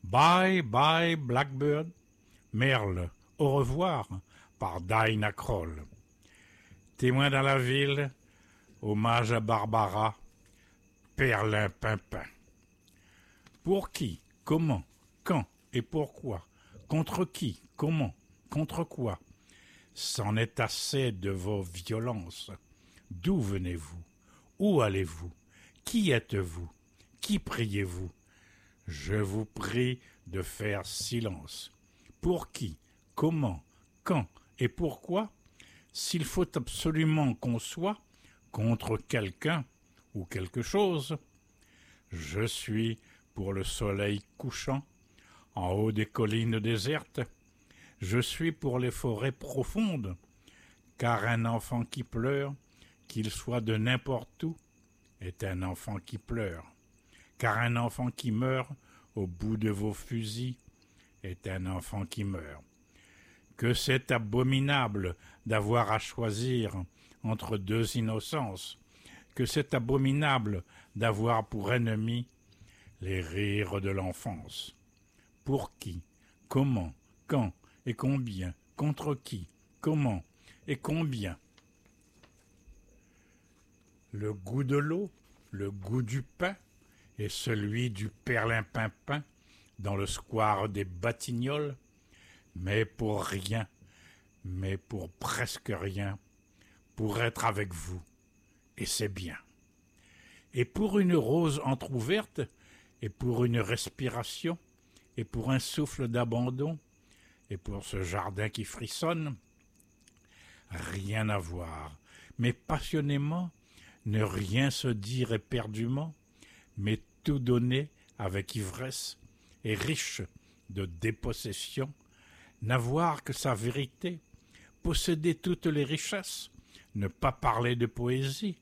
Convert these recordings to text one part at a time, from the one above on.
Bye bye Blackbird, Merle, au revoir, par Dinah Kroll. Témoin dans la ville, hommage à Barbara, Perlimpinpin. Pour qui, comment, quand et pourquoi, contre qui, comment, contre quoi? C'en est assez de vos violences. D'où venez-vous? Où allez-vous? Qui êtes-vous? Qui priez-vous? Je vous prie de faire silence. Pour qui, comment, quand et pourquoi? S'il faut absolument qu'on soit contre quelqu'un ou quelque chose, je suis pour le soleil couchant en haut des collines désertes. Je suis pour les forêts profondes, car un enfant qui pleure, qu'il soit de n'importe où, est un enfant qui pleure. Car un enfant qui meurt au bout de vos fusils est un enfant qui meurt. Que c'est abominable d'avoir à choisir entre deux innocences, que c'est abominable d'avoir pour ennemi les rires de l'enfance. Pour qui, comment, quand et combien, contre qui, comment et combien? Le goût de l'eau, le goût du pain et celui du perlimpinpin dans le square des Batignolles, mais pour rien, mais pour presque rien, pour être avec vous, et c'est bien. Et pour une rose entr'ouverte, et pour une respiration, et pour un souffle d'abandon, et pour ce jardin qui frissonne, rien à voir, mais passionnément, ne rien se dire éperdument, mais tout donner avec ivresse et riche de dépossession, n'avoir que sa vérité, posséder toutes les richesses, ne pas parler de poésie,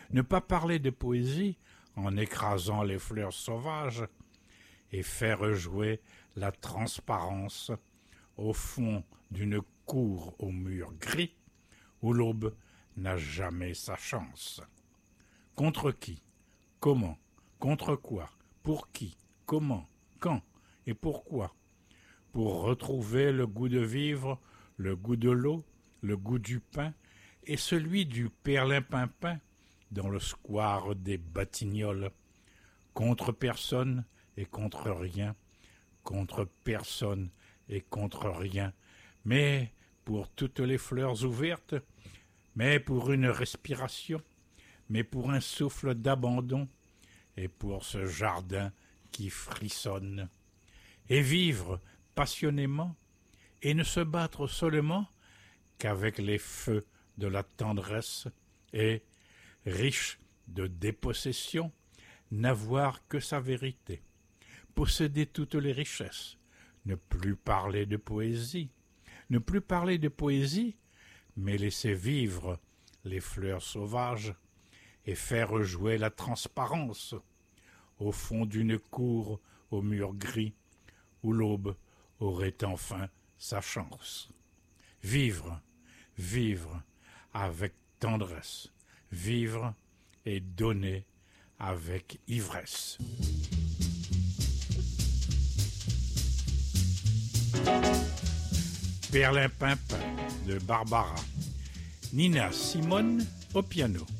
en écrasant les fleurs sauvages, et faire jouer la transparence au fond d'une cour aux murs gris, où l'aube n'a jamais sa chance. Contre qui? Comment? Contre quoi? Pour qui? Comment? Quand? Et pourquoi? Pour retrouver le goût de vivre, le goût de l'eau, le goût du pain et celui du perlimpinpin dans le square des Batignolles. Contre personne et contre rien, contre personne et contre rien, mais pour toutes les fleurs ouvertes, mais pour une respiration, mais pour un souffle d'abandon, et pour ce jardin qui frissonne. Et vivre passionnément, et ne se battre seulement qu'avec les feux de la tendresse, et, riche de dépossession, n'avoir que sa vérité, posséder toutes les richesses, ne plus parler de poésie, mais laisser vivre les fleurs sauvages, et faire jouer la transparence au fond d'une cour aux murs gris où l'aube aurait enfin sa chance. Vivre, vivre avec tendresse, vivre et donner avec ivresse. Perlimpinpin de Barbara, Nina Simone au piano.